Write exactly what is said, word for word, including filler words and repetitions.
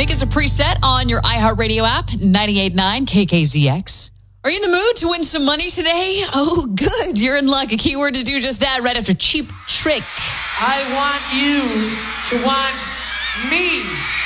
Make it a preset on your iHeartRadio app, ninety-eight point nine K K Z X. Are you in the mood to win some money today? Oh, good. You're in luck. A keyword to do just that right after Cheap Trick. I want you to want me.